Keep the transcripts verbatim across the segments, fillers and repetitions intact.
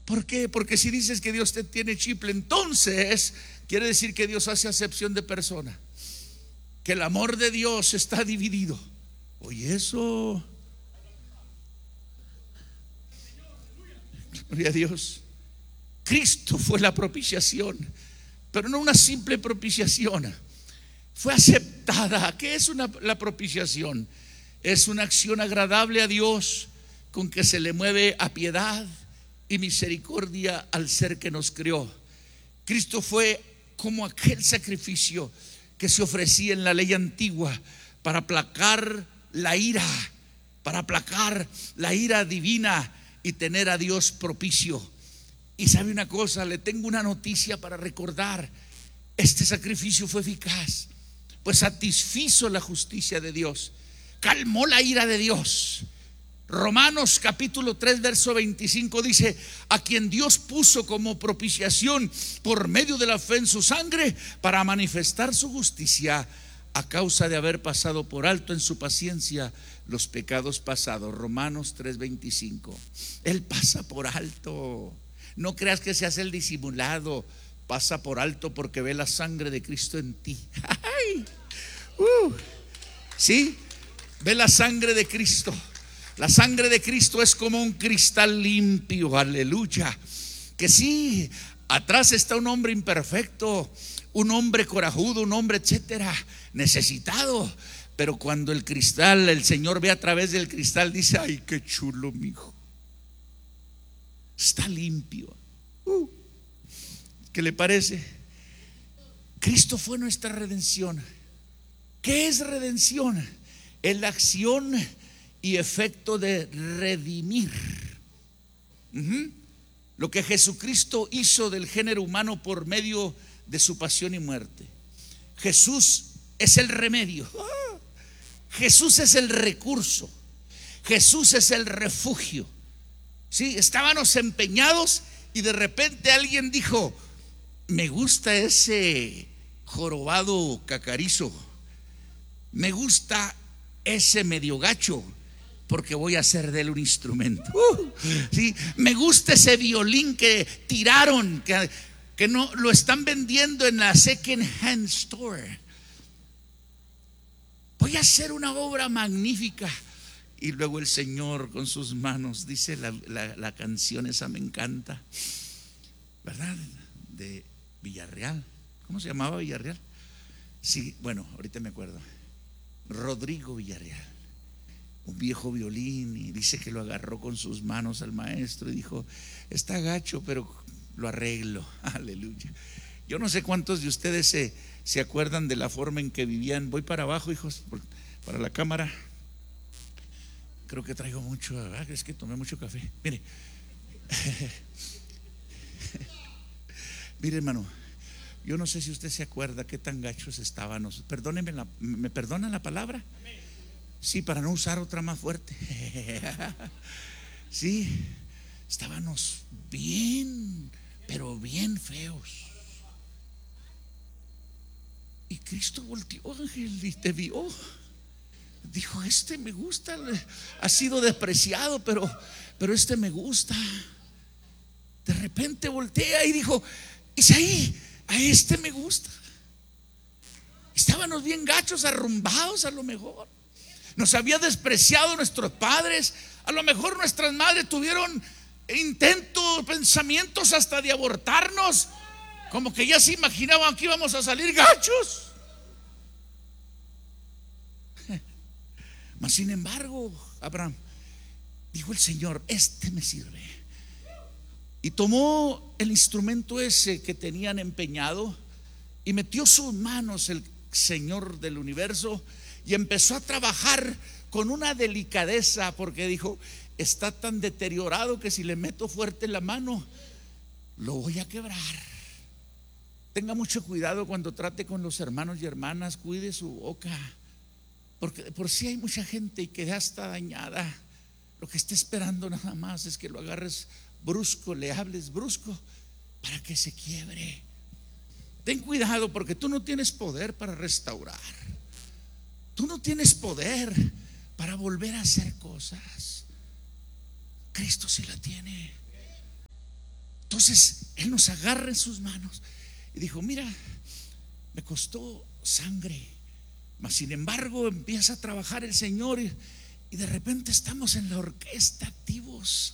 ¿Por qué? Porque si dices que Dios te tiene chiple, entonces quiere decir que Dios hace acepción de persona, que el amor de Dios está dividido. Oye, eso, gloria a Dios. Cristo fue la propiciación, pero no una simple propiciación, fue aceptada. ¿Qué es una, la propiciación? Es una acción agradable a Dios con que se le mueve a piedad y misericordia al ser que nos creó. Cristo fue como aquel sacrificio que se ofrecía en la ley antigua para aplacar la ira, para aplacar la ira divina y tener a Dios propicio. Y sabe una cosa, le tengo una noticia para recordar: este sacrificio fue eficaz, pues satisfizo la justicia de Dios, calmó la ira de Dios. Romanos capítulo tres verso veinticinco dice: a quien Dios puso como propiciación por medio de la fe en su sangre, para manifestar su justicia a causa de haber pasado por alto en su paciencia los pecados pasados. Romanos tres veinticinco. Él pasa por alto. No creas que se hace el disimulado. Pasa por alto porque ve la sangre de Cristo en ti. ¡Ay! Uh, ¿Sí? Ve la sangre de Cristo. La sangre de Cristo es como un cristal limpio, aleluya. Que sí, atrás está un hombre imperfecto, un hombre corajudo, un hombre etcétera, necesitado. Pero cuando el cristal, el Señor ve a través del cristal, dice: ay, qué chulo, mijo. Está limpio. Uh, ¿Qué le parece? Cristo fue nuestra redención. ¿Qué es redención? Es la acción y efecto de redimir. uh-huh. Lo que Jesucristo hizo del género humano por medio de su pasión y muerte. Jesús es el remedio. ¡Ah! Jesús es el recurso. Jesús es el refugio. Sí, estábamos empeñados y de repente alguien dijo: me gusta ese jorobado cacarizo, me gusta ese medio gacho, porque voy a hacer de él un instrumento. Uh, ¿sí? Me gusta ese violín que tiraron, que, que no lo están vendiendo en la second hand store. Voy a hacer una obra magnífica. Y luego el Señor con sus manos dice la, la, la canción esa me encanta, ¿verdad? De Villarreal. ¿Cómo se llamaba Villarreal? Sí, bueno, ahorita me acuerdo. Rodrigo Villarreal. Un viejo violín, y dice que lo agarró con sus manos al maestro y dijo: está gacho, pero lo arreglo. Aleluya. Yo no sé cuántos de ustedes se, se acuerdan de la forma en que vivían. Voy para abajo, hijos, para la cámara. Creo que traigo mucho, ¿verdad? Es que tomé mucho café. Mire, mire, hermano, yo no sé si usted se acuerda qué tan gachos estábamos. Perdóneme, la, ¿me perdonan la palabra? Sí, para no usar otra más fuerte. Sí, estábamos bien, pero bien feos. Y Cristo volteó, Ángel, y te vio. Dijo: este me gusta, ha sido despreciado, pero, pero este me gusta. De repente voltea y dijo: Isaí, a este me gusta. Estábamos bien gachos, arrumbados a lo mejor. Nos había despreciado nuestros padres. A lo mejor nuestras madres tuvieron intentos, pensamientos hasta de abortarnos, como que ya se imaginaban que íbamos a salir gachos. Mas sin embargo, Abraham, dijo el Señor: este me sirve. Y tomó el instrumento ese que tenían empeñado y metió sus manos el Señor del universo y empezó a trabajar con una delicadeza, porque dijo: está tan deteriorado que si le meto fuerte la mano lo voy a quebrar. Tenga mucho cuidado cuando trate con los hermanos y hermanas. Cuide su boca, porque por si hay mucha gente que ya está dañada. Lo que está esperando nada más es que lo agarres brusco, le hables brusco para que se quiebre. Ten cuidado, porque tú no tienes poder para restaurar. Tú no tienes poder para volver a hacer cosas. Cristo sí la tiene. Entonces Él nos agarra en sus manos y dijo: mira, me costó sangre, mas sin embargo empieza a trabajar el Señor, y, y de repente estamos en la orquesta activos.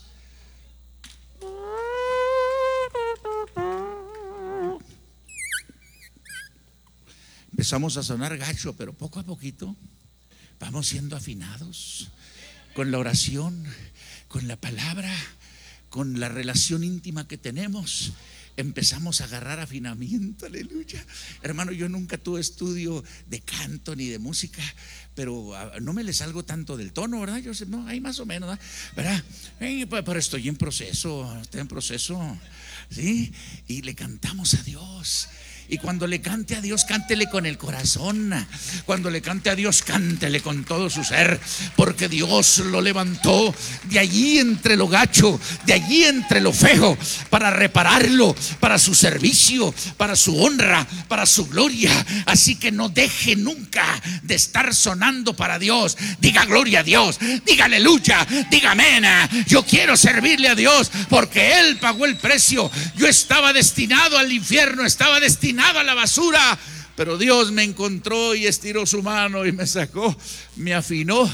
Empezamos a sonar gacho, pero poco a poquito vamos siendo afinados con la oración, con la palabra, con la relación íntima que tenemos. Empezamos a agarrar afinamiento, aleluya. Hermano, yo nunca tuve estudio de canto ni de música, pero no me le salgo tanto del tono, ¿verdad? Yo sé, no, ahí más o menos, ¿verdad? Eh, pero estoy en proceso, estoy en proceso, ¿sí? Y le cantamos a Dios. Y cuando le cante a Dios, cántele con el corazón. Cuando le cante a Dios, cántele con todo su ser, porque Dios lo levantó de allí entre lo gacho, de allí entre lo feo, para repararlo, para su servicio, para su honra, para su gloria. Así que no deje nunca de estar sonando para Dios. Diga gloria a Dios, diga aleluya, diga amén. Yo quiero servirle a Dios porque Él pagó el precio. Yo estaba destinado al infierno, estaba destinado a la basura, pero Dios me encontró y estiró su mano y me sacó, me afinó.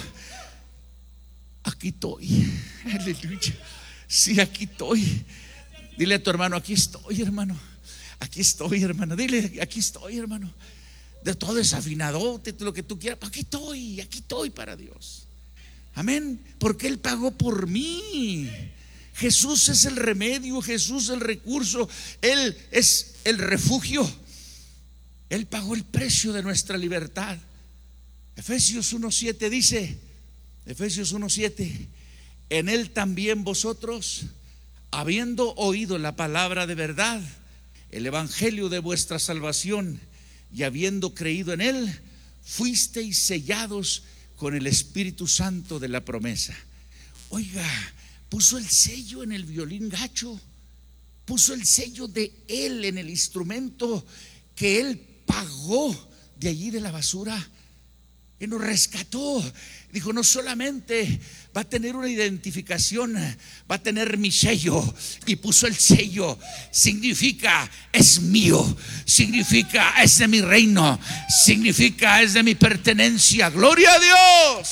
Aquí estoy, aleluya. Sí, aquí estoy. Dile a tu hermano: aquí estoy, hermano. Aquí estoy, hermano. Dile: aquí estoy, hermano. De todo desafinado, de lo que tú quieras, aquí estoy, aquí estoy para Dios. Amén. Porque Él pagó por mí. Jesús es el remedio, Jesús es el recurso, Él es el refugio. Él pagó el precio de nuestra libertad. Efesios uno siete dice, Efesios uno siete: en Él también vosotros, habiendo oído la palabra de verdad, el evangelio de vuestra salvación, y habiendo creído en Él, fuisteis sellados con el Espíritu Santo de la promesa. Oiga, puso el sello en el violín gacho, puso el sello de Él en el instrumento que Él pagó de allí de la basura, y nos rescató. Dijo: no solamente va a tener una identificación, va a tener mi sello. Y puso el sello. Significa: es mío. Significa: es de mi reino. Significa: es de mi pertenencia. Gloria a Dios.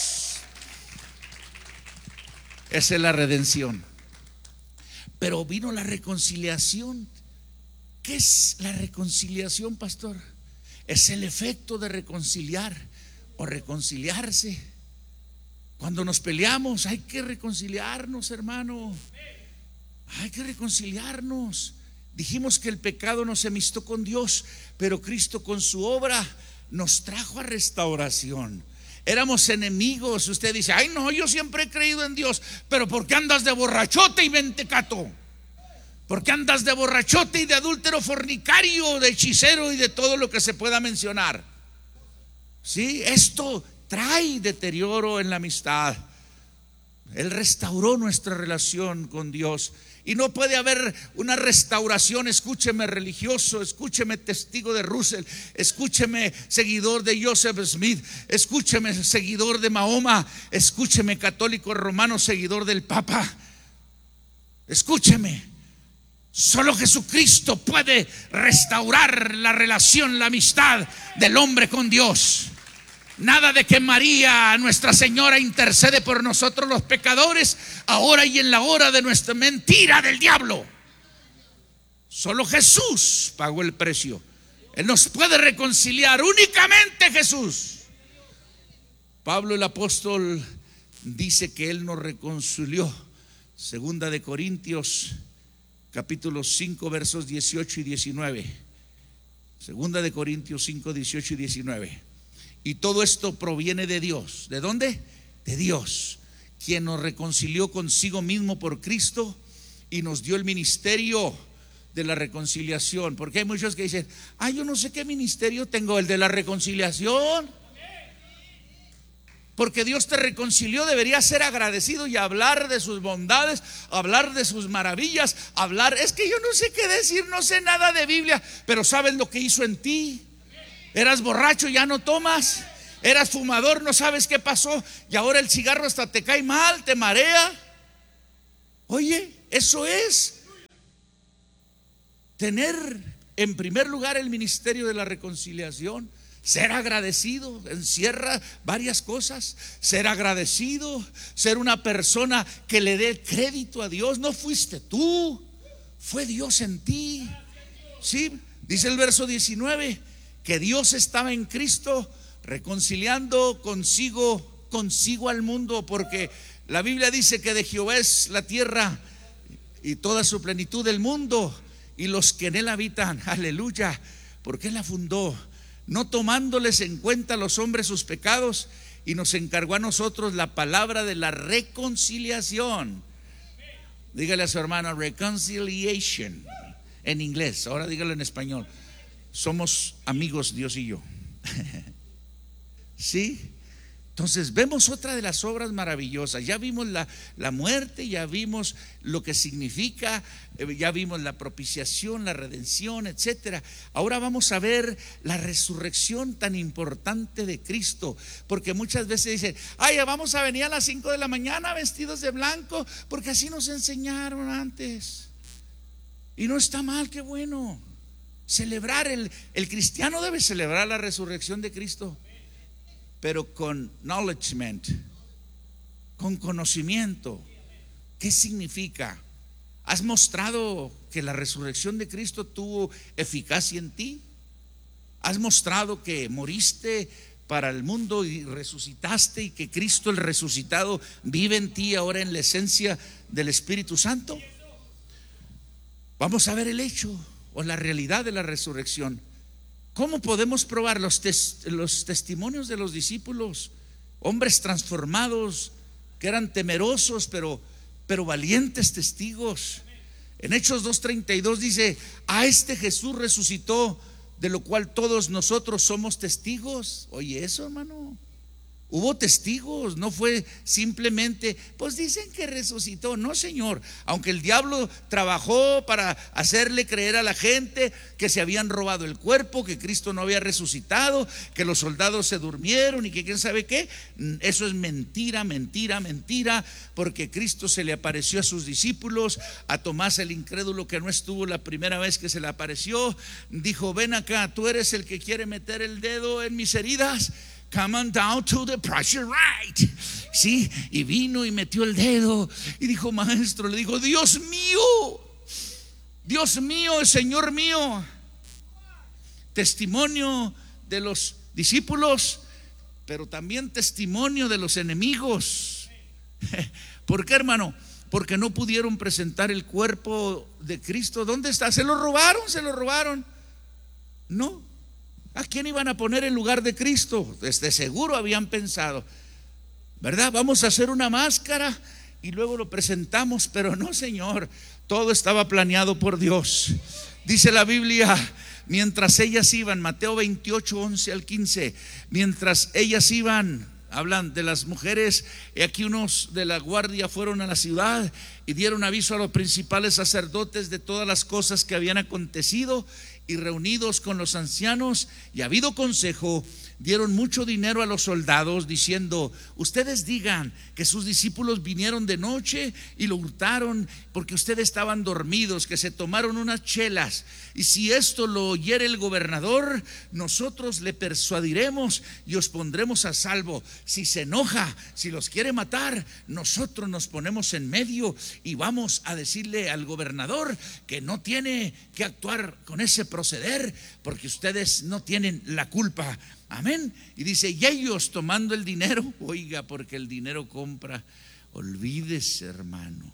Esa es la redención. Pero vino la reconciliación. ¿Qué es la reconciliación, pastor? Es el efecto de reconciliar o reconciliarse. Cuando nos peleamos, hay que reconciliarnos, hermano. Hay que reconciliarnos. Dijimos que el pecado nos amistó con Dios, pero Cristo con su obra nos trajo a restauración. Éramos enemigos. Usted dice: ay, no, yo siempre he creído en Dios. Pero ¿por qué andas de borrachote y mentecato? ¿Por qué andas de borrachote y de adúltero, fornicario, de hechicero y de todo lo que se pueda mencionar? Sí, esto trae deterioro en la amistad. Él restauró nuestra relación con Dios. Y no puede haber una restauración, escúcheme religioso, escúcheme testigo de Russell, escúcheme seguidor de Joseph Smith, escúcheme seguidor de Mahoma, escúcheme católico romano, seguidor del Papa. Escúcheme. Solo Jesucristo puede restaurar la relación, la amistad del hombre con Dios. Nada de que María, Nuestra Señora, intercede por nosotros los pecadores, ahora y en la hora de nuestra mentira del diablo. Solo Jesús pagó el precio. Él nos puede reconciliar, únicamente Jesús. Pablo el apóstol dice que Él nos reconcilió. Segunda de Corintios capítulo cinco versos dieciocho y diecinueve. Segunda de Corintios cinco, dieciocho y diecinueve. Y todo esto proviene de Dios. ¿De dónde? De Dios, quien nos reconcilió consigo mismo por Cristo y nos dio el ministerio de la reconciliación. Porque hay muchos que dicen: ay, yo no sé qué ministerio tengo, el de la reconciliación. Porque Dios te reconcilió, deberías ser agradecido y hablar de sus bondades, hablar de sus maravillas, hablar. Es que yo no sé qué decir, no sé nada de Biblia, pero sabes lo que hizo en ti. Eras borracho, ya no tomas. Eras fumador, no sabes qué pasó, y ahora el cigarro hasta te cae mal, te marea. Oye, eso es. tener en primer lugar el ministerio de la reconciliación. Ser agradecido encierra varias cosas. Ser agradecido, ser una persona que le dé crédito a Dios. No fuiste tú, fue Dios en ti. Sí, dice el verso diecinueve que Dios estaba en Cristo reconciliando consigo, consigo al mundo, porque la Biblia dice que de Jehová es la tierra y toda su plenitud del mundo y los que en él habitan. Aleluya, porque él la fundó, no tomándoles en cuenta a los hombres sus pecados, y nos encargó a nosotros la palabra de la reconciliación. Dígale a su hermano reconciliation en inglés, ahora dígalo en español. Somos amigos Dios y yo. ¿Sí? Entonces vemos otra de las obras maravillosas. Ya vimos la, la muerte, ya vimos lo que significa, eh, ya vimos la propiciación, la redención, etcétera. Ahora vamos a ver la resurrección tan importante de Cristo, porque muchas veces dicen: ay, ya vamos a venir a las cinco de la mañana vestidos de blanco, porque así nos enseñaron antes. Y no está mal, qué bueno. Celebrar, el, el cristiano debe celebrar la resurrección de Cristo, pero con knowledgement, con conocimiento. ¿Qué significa? ¿Has mostrado que la resurrección de Cristo tuvo eficacia en ti? ¿Has mostrado que moriste para el mundo y resucitaste, y que Cristo el resucitado vive en ti ahora en la esencia del Espíritu Santo? Vamos a ver el hecho o la realidad de la resurrección. ¿Cómo podemos probar los, tes, los testimonios de los discípulos? Hombres transformados que eran temerosos pero, pero valientes testigos. En Hechos dos treinta y dos dice: a este Jesús resucitó, de lo cual todos nosotros somos testigos. Oye eso, hermano, hubo testigos, no fue simplemente pues dicen que resucitó. No, Señor, aunque el diablo trabajó para hacerle creer a la gente que se habían robado el cuerpo, que Cristo no había resucitado, que los soldados se durmieron y que quién sabe qué, eso es mentira, mentira, mentira, porque Cristo se le apareció a sus discípulos. A Tomás el incrédulo, que no estuvo la primera vez que se le apareció, dijo: ven acá, tú eres el que quiere meter el dedo en mis heridas. Come on down to the pressure right. Sí, y vino y metió el dedo y dijo: maestro, le dijo: Dios mío, Dios mío, Señor mío. Testimonio de los discípulos, pero también testimonio de los enemigos. ¿Por qué, hermano? Porque no pudieron presentar el cuerpo de Cristo. ¿Dónde está? ¿Se lo robaron? ¿Se lo robaron? No. ¿A quién iban a poner en lugar de Cristo? Desde seguro habían pensado, ¿verdad? Vamos a hacer una máscara y luego lo presentamos. Pero no, Señor, todo estaba planeado por Dios. Dice la Biblia, mientras ellas iban, Mateo veintiocho, once al quince, mientras ellas iban, hablan de las mujeres, y aquí unos de la guardia fueron a la ciudad y dieron aviso a los principales sacerdotes de todas las cosas que habían acontecido. Y reunidos con los ancianos y habido consejo, dieron mucho dinero a los soldados, diciendo: ustedes digan que sus discípulos vinieron de noche y lo hurtaron, porque ustedes estaban dormidos, que se tomaron unas chelas. Y si esto lo oyere el gobernador, nosotros le persuadiremos y os pondremos a salvo. Si se enoja, si los quiere matar, nosotros nos ponemos en medio y vamos a decirle al gobernador que no tiene que actuar con ese proceder, porque ustedes no tienen la culpa. Amén. Y dice: y ellos tomando el dinero, oiga, porque el dinero compra. Olvídese, hermano,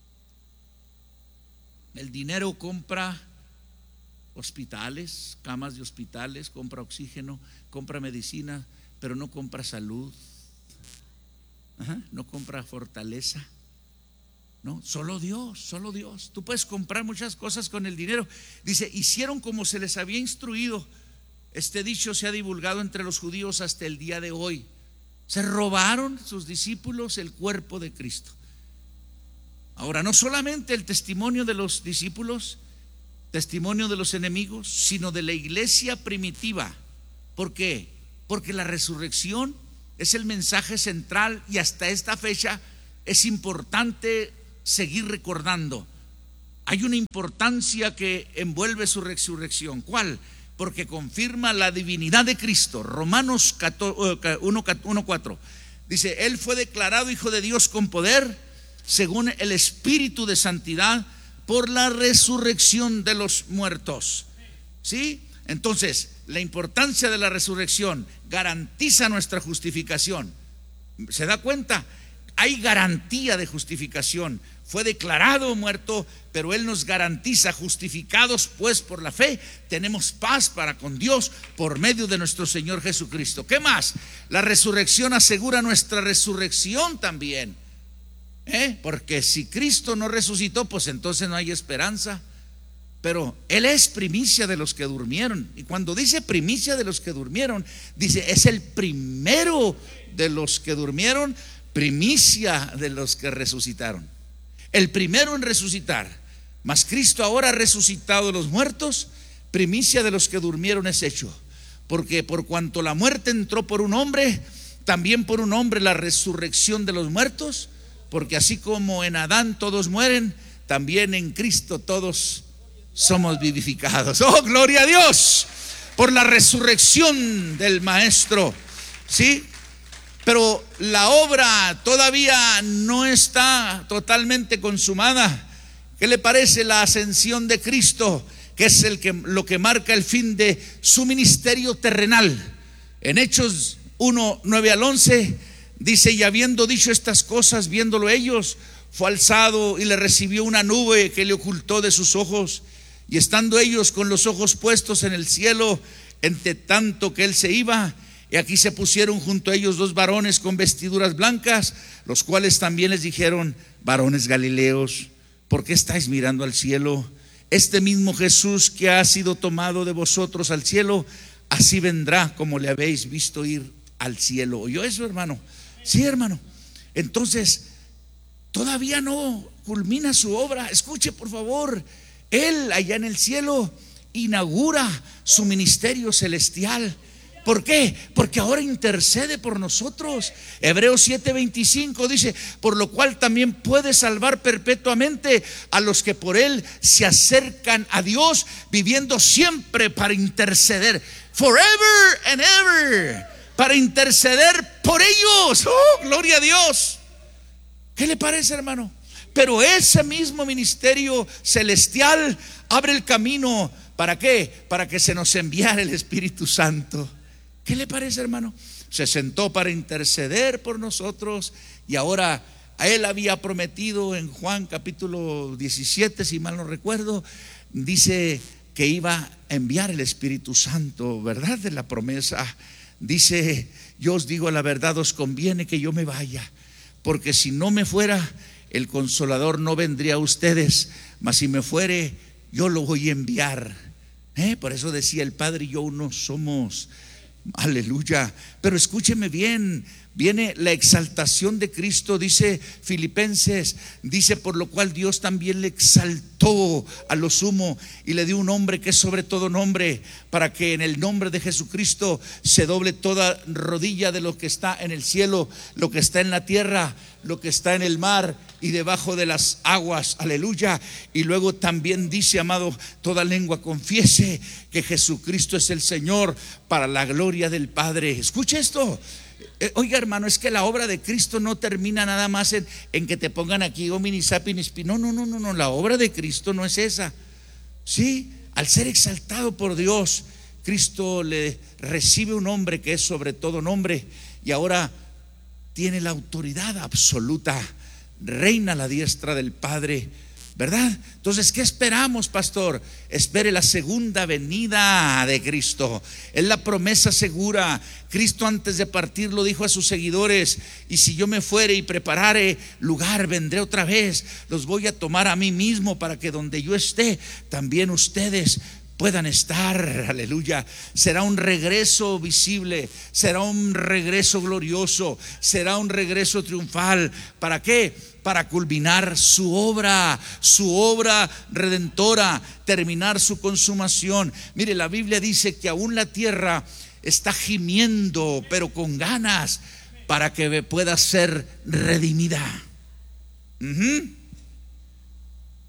el dinero compra hospitales, camas de hospitales, compra oxígeno, compra medicina, pero no compra salud. Ajá, no compra fortaleza. No, solo Dios, solo Dios. Tú puedes comprar muchas cosas con el dinero. Dice: hicieron como se les había instruido. Este dicho se ha divulgado entre los judíos hasta el día de hoy. Se robaron sus discípulos el cuerpo de Cristo. Ahora, no solamente el testimonio de los discípulos, testimonio de los enemigos, sino de la iglesia primitiva. ¿Por qué? Porque la resurrección es el mensaje central, y hasta esta fecha es importante seguir recordando. hay una importancia que envuelve su resurrección. ¿Cuál? Porque confirma la divinidad de Cristo. Romanos uno cuatro dice: Él fue declarado Hijo de Dios con poder, según el Espíritu de santidad, por la resurrección de los muertos. ¿Sí? Entonces, la importancia de la resurrección garantiza nuestra justificación. ¿Se da cuenta? Hay garantía de justificación. Fue declarado muerto, pero Él nos garantiza, justificados pues por la fe, tenemos paz para con Dios por medio de nuestro Señor Jesucristo. ¿Qué más? La resurrección asegura nuestra resurrección también. ¿Eh? Porque si Cristo no resucitó, pues entonces no hay esperanza. Pero Él es primicia de los que durmieron. Y cuando dice primicia de los que durmieron, dice es el primero de los que durmieron, primicia de los que resucitaron. El primero en resucitar. Mas Cristo ahora ha resucitado de los muertos, primicia de los que durmieron es hecho. Porque por cuanto la muerte entró por un hombre, también por un hombre la resurrección de los muertos. Porque así como en Adán todos mueren, también en Cristo todos somos vivificados. Oh, gloria a Dios por la resurrección del Maestro. ¿Sí? Pero la obra todavía no está totalmente consumada. ¿Qué le parece la ascensión de Cristo, que es el que, lo que marca el fin de su ministerio terrenal? En Hechos uno, nueve al once dice: y habiendo dicho estas cosas, viéndolo ellos, fue alzado y le recibió una nube que le ocultó de sus ojos. Y estando ellos con los ojos puestos en el cielo, entre tanto que él se iba, y aquí se pusieron junto a ellos dos varones con vestiduras blancas, los cuales también les dijeron: varones galileos, ¿por qué estáis mirando al cielo? Este mismo Jesús que ha sido tomado de vosotros al cielo, así vendrá como le habéis visto ir al cielo. ¿Oyó eso, hermano? Sí, hermano. Entonces, todavía no culmina su obra. Escuche, por favor. Él allá en el cielo inaugura su ministerio celestial. ¿Por qué? Porque ahora intercede por nosotros. Hebreos siete veinticinco dice: por lo cual también puede salvar perpetuamente a los que por él se acercan a Dios, viviendo siempre para interceder, forever and ever, para interceder por ellos. Oh, gloria a Dios. ¿Qué le parece, hermano? Pero ese mismo ministerio celestial abre el camino. ¿Para qué? Para que se nos enviara el Espíritu Santo. ¿Qué le parece, hermano? Se sentó para interceder por nosotros. Y ahora a él había prometido en Juan capítulo diecisiete, si mal no recuerdo, dice que iba a enviar el Espíritu Santo, ¿verdad? De la promesa. Dice: yo os digo la verdad, os conviene que yo me vaya, porque si no me fuera, el Consolador no vendría a ustedes, mas si me fuere, yo lo voy a enviar. ¿Eh? Por eso decía: el Padre y yo uno somos. Aleluya. Pero escúcheme bien, viene la exaltación de Cristo. Dice Filipenses, dice: por lo cual Dios también le exaltó a lo sumo y le dio un nombre que es sobre todo nombre, para que en el nombre de Jesucristo se doble toda rodilla de lo que está en el cielo, lo que está en la tierra, lo que está en el mar y debajo de las aguas. Aleluya. Y luego también dice, amado, toda lengua confiese que Jesucristo es el Señor, para la gloria del Padre. Escucha esto. Eh, oiga, hermano, es que la obra de Cristo no termina nada más en, en que te pongan aquí homini sapien spi. No, no, no, no, no. La obra de Cristo no es esa. Sí, al ser exaltado por Dios, Cristo le recibe un nombre que es sobre todo nombre, y ahora tiene la autoridad absoluta, reina a la diestra del Padre, ¿verdad? Entonces, ¿qué esperamos, pastor? Espere la segunda venida de Cristo. Es la promesa segura. Cristo antes de partir lo dijo a sus seguidores: y si yo me fuere y preparare lugar, vendré otra vez, los voy a tomar a mí mismo, para que donde yo esté, también ustedes puedan estar. Aleluya. Será un regreso visible, será un regreso glorioso, será un regreso triunfal. ¿Para qué? Para culminar su obra, su obra redentora, terminar su consumación. Mire, la Biblia dice que aún la tierra está gimiendo, pero con ganas, para que pueda ser redimida. Uh-huh.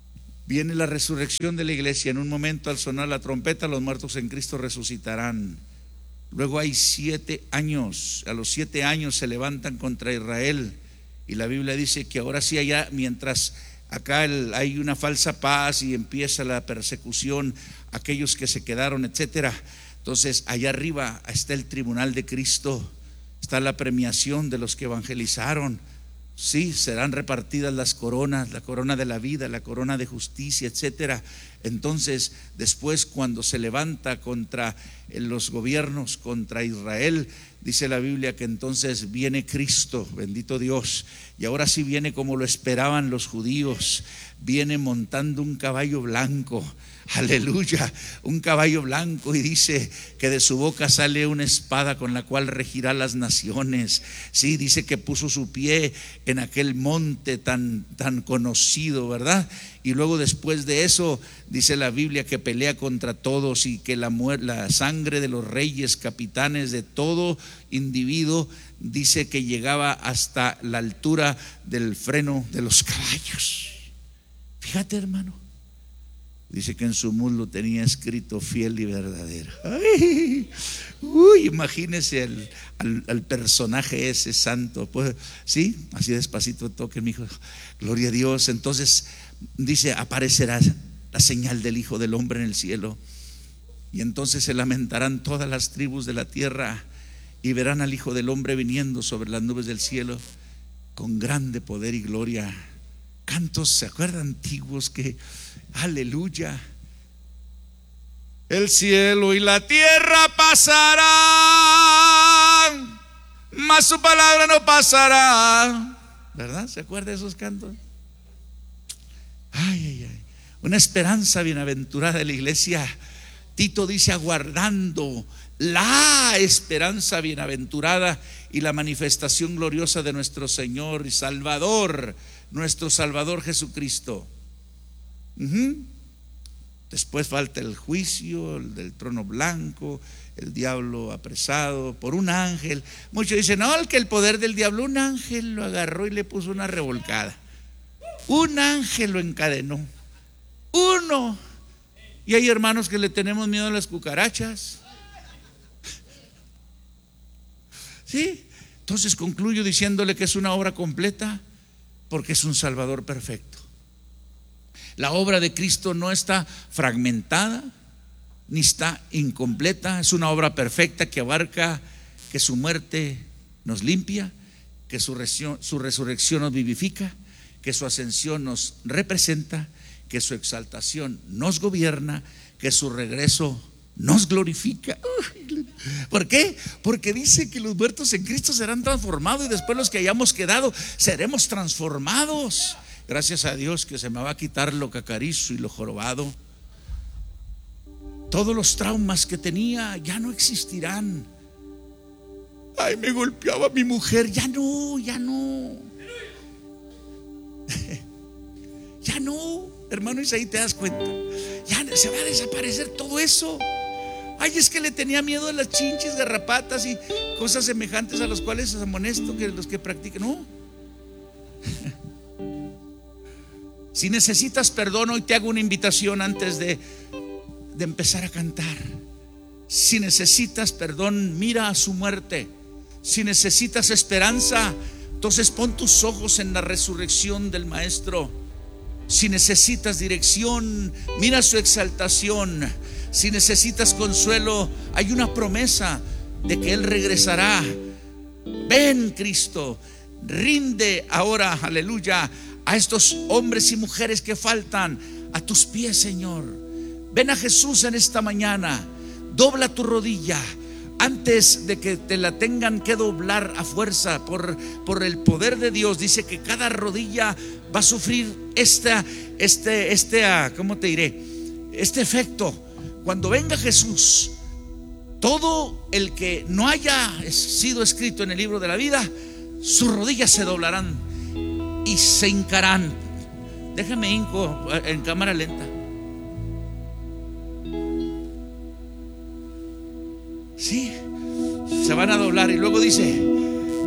Viene la resurrección de la iglesia. En un momento, al sonar la trompeta, los muertos en Cristo resucitarán. Luego hay siete años. A los siete años se levantan contra Israel. Y la Biblia dice que ahora sí, allá, mientras acá el, hay una falsa paz y empieza la persecución, aquellos que se quedaron, etcétera. Entonces allá arriba está el tribunal de Cristo, está la premiación de los que evangelizaron. Sí, serán repartidas las coronas, la corona de la vida, la corona de justicia, etcétera. Entonces, después, cuando se levanta contra los gobiernos, contra Israel, dice la Biblia que entonces viene Cristo, bendito Dios, y ahora sí viene como lo esperaban los judíos, viene montando un caballo blanco. Aleluya, un caballo blanco, y dice que de su boca sale una espada con la cual regirá las naciones. Sí, dice que puso su pie en aquel monte tan, tan conocido, ¿verdad? Y luego después de eso dice la Biblia que pelea contra todos y que la, la sangre de los reyes, capitanes, de todo individuo, dice que llegaba hasta la altura del freno de los caballos. Fíjate, hermano. Dice que en su muslo tenía escrito fiel y verdadero. Ay, uy, imagínese al, al, al personaje ese santo. Pues, sí, así despacito toque, mi hijo. Gloria a Dios. Entonces dice: aparecerá la señal del Hijo del Hombre en el cielo. Y entonces se lamentarán todas las tribus de la tierra y verán al Hijo del Hombre viniendo sobre las nubes del cielo con grande poder y gloria. Cantos, ¿se acuerdan antiguos que, aleluya, el cielo y la tierra pasarán, mas su palabra no pasará? ¿Verdad? ¿Se acuerdan de esos cantos? Ay, ay, ay. Una esperanza bienaventurada de la iglesia. Tito dice: aguardando la esperanza bienaventurada y la manifestación gloriosa de nuestro Señor y Salvador, nuestro Salvador Jesucristo. Uh-huh. Después falta el juicio, el del trono blanco, el diablo apresado por un ángel. Muchos dicen: no, el que el poder del diablo, un ángel lo agarró y le puso una revolcada. Un ángel lo encadenó. Uno. Y hay hermanos que le tenemos miedo a las cucarachas. Sí. Entonces concluyo diciéndole que es una obra completa, porque es un Salvador perfecto. La obra de Cristo no está fragmentada ni está incompleta. Es una obra perfecta que abarca que su muerte nos limpia, que su resurrección, su resurrección nos vivifica, que su ascensión nos representa, que su exaltación nos gobierna, que su regreso nos glorifica. ¿Por qué? Porque dice que los muertos en Cristo serán transformados y después los que hayamos quedado seremos transformados. Gracias a Dios que se me va a quitar lo cacarizo y lo jorobado. Todos los traumas que tenía ya no existirán. Ay, me golpeaba mi mujer, ya no, ya no. Ya no, hermano Isaí, te das cuenta. Ya se va a desaparecer todo eso. Ay, es que le tenía miedo a las chinches, garrapatas y cosas semejantes a las cuales os amonesto que los que practican. No. Si necesitas perdón, hoy te hago una invitación antes de, de empezar a cantar. Si necesitas perdón, mira a su muerte. Si necesitas esperanza, entonces pon tus ojos en la resurrección del Maestro. Si necesitas dirección, mira su exaltación. Si necesitas consuelo, hay una promesa de que Él regresará. Ven, Cristo, rinde ahora, aleluya, a estos hombres y mujeres que faltan a tus pies, Señor. Ven a Jesús en esta mañana. Dobla tu rodilla antes de que te la tengan que doblar a fuerza por, por el poder de Dios. Dice que cada rodilla va a sufrir esta, este, este, ¿cómo te diré? Este efecto. Cuando venga Jesús, todo el que no haya sido escrito en el libro de la vida, sus rodillas se doblarán y se hincarán. Déjame hinco en cámara lenta. Sí, se van a doblar. Y luego dice: